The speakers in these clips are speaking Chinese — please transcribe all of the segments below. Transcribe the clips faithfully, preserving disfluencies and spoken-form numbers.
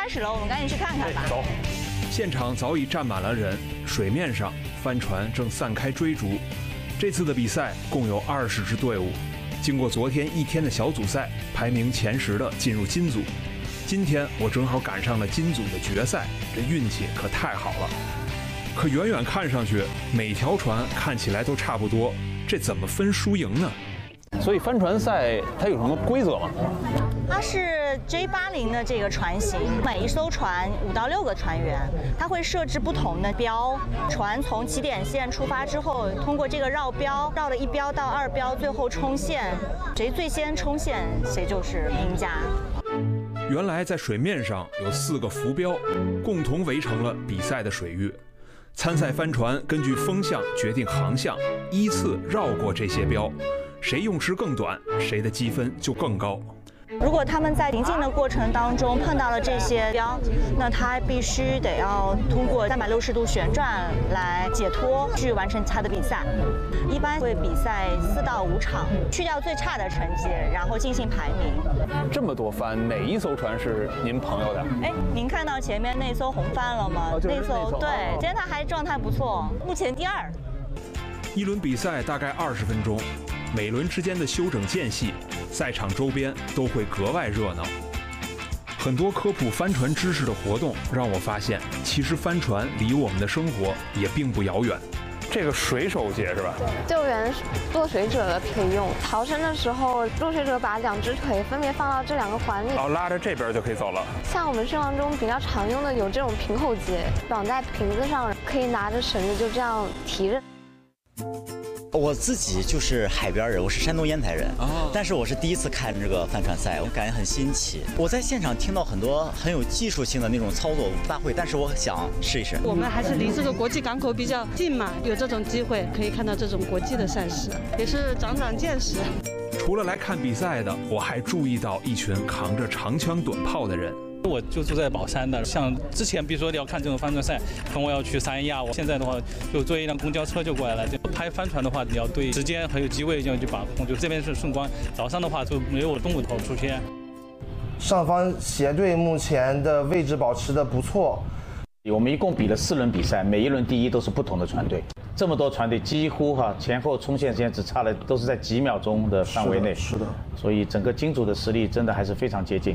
开始了，我们赶紧去看看吧。 走。 现场早已站满了人，水面上帆船正散开追逐。这次的比赛共有二十支队伍，经过昨天一天的小组赛，排名前十的进入金组。今天我正好赶上了金组的决赛，这运气可太好了。可远远看上去，每条船看起来都差不多，这怎么分输赢呢？ 所以帆船赛它有什么规则吗？ 它是 J 八零的这个船型，每一艘船五到六个船员，它会设置不同的标。船从起点线出发之后，通过这个绕标，绕了一标到二标，最后冲线，谁最先冲线，谁就是赢家。 原来在水面上有四个浮标，共同围成了比赛的水域。参赛帆船根据风向决定航向，依次绕过这些标，谁用时更短，谁的积分就更高。 如果他们在行进的过程当中碰到了这些标，那他必须得要通过三百六十度旋转来解脱，去完成他的比赛。一般会比赛四到五场，去掉最差的成绩，然后进行排名。 这么多帆，哪一艘船是您朋友的？ 哎，您看到前面那艘红帆了吗？ 哦就是、 那艘对， 哦、 今天他还状态不错，目前第二。 一轮比赛大概二十分钟。每轮之间的休整间隙，赛场周边都会格外热闹。很多科普帆船知识的活动让我发现，其实帆船离我们的生活也并不遥远。 这个水手节是吧？ 救援落水者的可以用，逃生的时候，落水者把两只腿分别放到这两个环里， 哦，拉着这边就可以走了。 像我们生活中比较常用的有这种平口节，绑在瓶子上，可以拿着绳子就这样提着。 我自己就是海边人，我是山东烟台人，哦、但是我是第一次看这个帆船赛，我感觉很新奇。我在现场听到很多很有技术性的那种操作大会，但是我想试一试。 我们还是离这个国际港口比较近嘛，有这种机会可以看到这种国际的赛事，也是长长见识。 除了来看比赛的，我还注意到一群扛着长枪短炮的人。 我就住在宝山的，像之前比如说要看这种帆船赛，跟我要去三亚，我现在的话就坐一辆公交车就过来了。就拍帆船的话，你要对时间还有机位要去把控，就这边是顺光，早上的话就没有中午头出现。 上方斜队目前的位置保持的不错。 我们一共比了四轮比赛，每一轮第一都是不同的船队。这么多船队几乎哈前后冲线时间只差了，都是在几秒钟的范围内。 是的，是的。 所以整个金组的实力真的还是非常接近。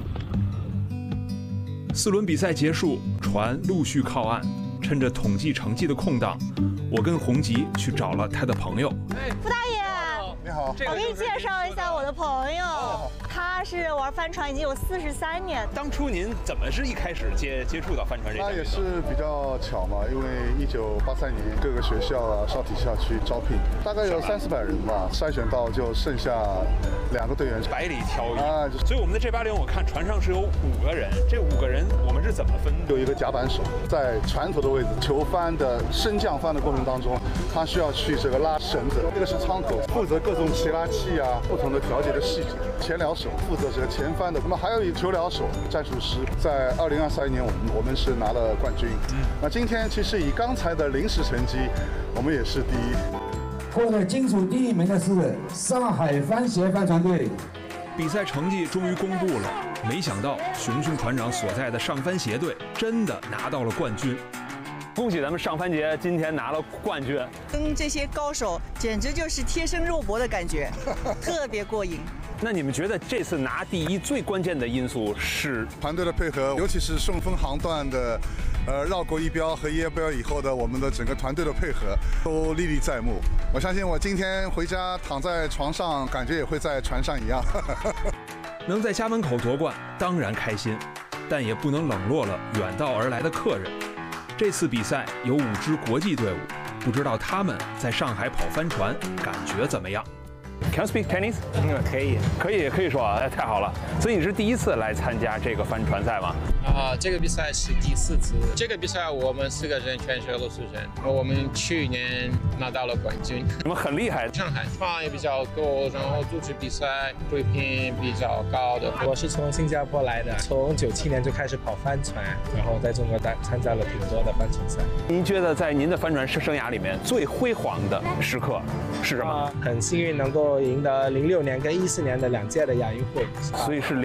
四轮比赛结束，船陆续靠岸。趁着统计成绩的空档，我跟洪吉去找了他的朋友。 傅大爷， 你好， 我给你介绍一下我的朋友，他是玩帆船已经有四十三年。 当初您怎么是一开始接接触到帆船这个？ 那也是比较巧嘛，因为一九八三年各个学校啊、少体校去招聘，大概有三四百人吧，筛选到就剩下两个队员， 百里挑一啊。 所以我们的 J 八零，我看船上是有五个人，这五个人我们是怎么分？ 有一个甲板手在船头的位置，球帆的升降帆的过程当中，他需要去这个拉绳子，这个是舱口，负责各种起拉器啊、不同的调节的细节。前撩手负责这个前帆的，那么还有一个球撩手战术师，在二零二三年我们我们是拿了冠军。嗯，那今天其实以刚才的临时成绩，我们也是第一。 获得金组第一名的是上海帆协帆船队。 比赛成绩终于公布了，没想到熊熊船长所在的上帆协队真的拿到了冠军。 恭喜咱们上帆节今天拿了冠军， 跟这些高手简直就是贴身肉搏的感觉，特别过瘾。 那你们觉得这次拿第一最关键的因素是团队的配合，尤其是顺风航段的，呃，绕过一标和一标以后的我们的整个团队的配合都历历在目。我相信我今天回家躺在床上，感觉也会在船上一样。 能在家门口夺冠，当然开心，但也不能冷落了远道而来的客人。这次比赛有五支国际队伍，不知道他们在上海跑帆船感觉怎么样。 Can you speak Chinese？ 嗯，可以， 可以，可以说啊，太好了。所以你是第一次来参加这个帆船赛吗？ 啊，这个比赛是第四次。这个比赛我们四个人全是俄罗斯人，我们去年拿到了冠军。 你们很厉害。 上海船也比较多，然后组织比赛水平比较高的。 我是从新加坡来的，从九七年就开始跑帆船，然后在中国参参加了挺多的帆船赛。 您觉得在您的帆船生涯里面最辉煌的时刻是什么？ 啊、很幸运能够赢得零六年跟一四年的两届的亚运会， 所以是